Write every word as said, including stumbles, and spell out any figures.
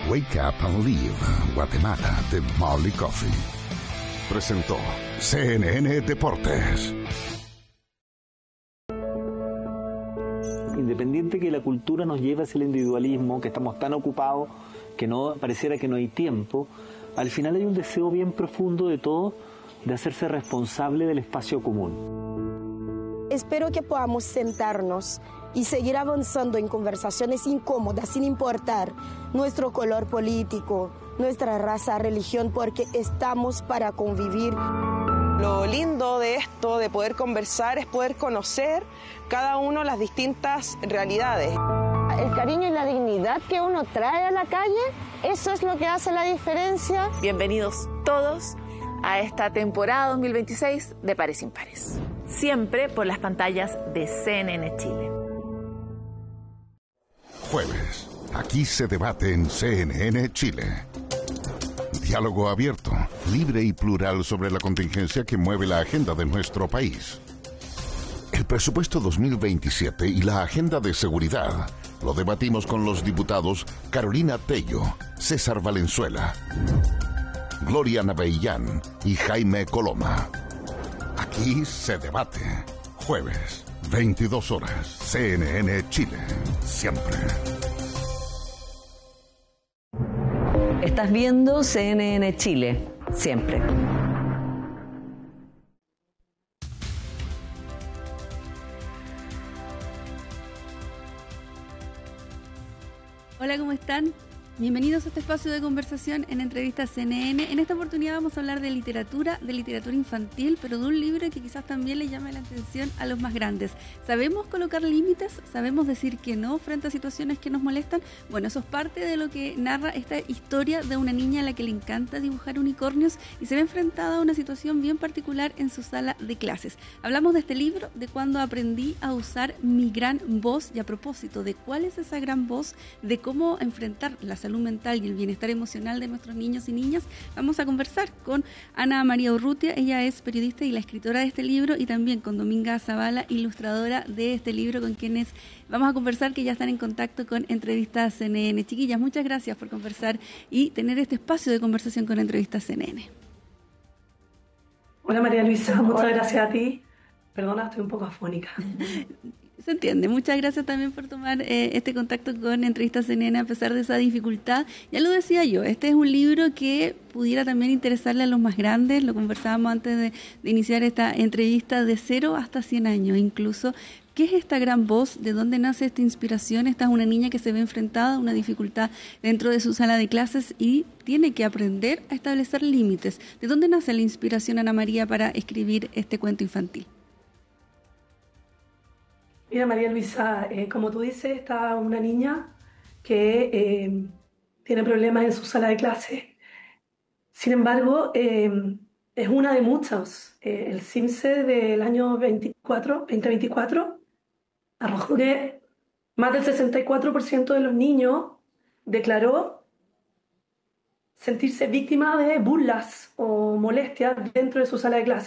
Wake Up and Live, Guatemala, de Molly Coffee. Presentó C N N Deportes. Independiente que la cultura nos lleve hacia el individualismo, que estamos tan ocupados que no pareciera que no hay tiempo, al final hay un deseo bien profundo de todos de hacerse responsable del espacio común. Espero que podamos sentarnos y seguir avanzando en conversaciones incómodas sin importar nuestro color político, nuestra raza, religión, porque estamos para convivir. Lo lindo de esto, de poder conversar, es poder conocer cada uno las distintas realidades. El cariño y la dignidad que uno trae a la calle, eso es lo que hace la diferencia. Bienvenidos todos a esta temporada dos mil veintiséis de Pares Impares. Siempre por las pantallas de C N N Chile. Jueves. Aquí se debate en C N N Chile. Diálogo abierto, libre y plural sobre la contingencia que mueve la agenda de nuestro país. El presupuesto dos mil veintisiete y la agenda de seguridad lo debatimos con los diputados Carolina Tello, César Valenzuela, Gloria Navellán y Jaime Coloma. Aquí se debate. Jueves, veintidós horas, C N N Chile. Siempre. Estás viendo C N N Chile. Siempre. Hola, ¿cómo están? Bienvenidos a este espacio de conversación en Entrevistas C N N. En esta oportunidad vamos a hablar de literatura, de literatura infantil, pero de un libro que quizás también le llame la atención a los más grandes. ¿Sabemos colocar límites? ¿Sabemos decir que no frente a situaciones que nos molestan? Bueno, eso es parte de lo que narra esta historia de una niña a la que le encanta dibujar unicornios y se ve enfrentada a una situación bien particular en su sala de clases. Hablamos de este libro, de cuando aprendí a usar mi gran voz, y a propósito de cuál es esa gran voz, de cómo enfrentar la salud mental y el bienestar emocional de nuestros niños y niñas, vamos a conversar con Ana María Urrutia. Ella es periodista y la escritora de este libro, y también con Dominga Zavala, ilustradora de este libro, con quienes vamos a conversar, que ya están en contacto con Entrevistas C N N. Chiquillas, muchas gracias por conversar y tener este espacio de conversación con Entrevistas C N N. Hola María Luisa, muchas Hola. Gracias a ti. Perdona, estoy un poco afónica. Se entiende. Muchas gracias también por tomar eh, este contacto con Entrevistas C N N a pesar de esa dificultad. Ya lo decía yo, este es un libro que pudiera también interesarle a los más grandes. Lo conversábamos antes de, de iniciar esta entrevista, de cero hasta cien años incluso. ¿Qué es esta gran voz? ¿De dónde nace esta inspiración? Esta es una niña que se ve enfrentada a una dificultad dentro de su sala de clases y tiene que aprender a establecer límites. ¿De dónde nace la inspiración, Ana María, para escribir este cuento infantil? Mira, María Luisa, eh, como tú dices, está una niña que eh, tiene problemas en su sala de clase. Sin embargo, eh, es una de muchos. Eh, el CIMSE del año veinticuatro, veinte veinticuatro arrojó que más del sesenta y cuatro por ciento de los niños declaró sentirse víctima de burlas o molestias dentro de su sala de clase.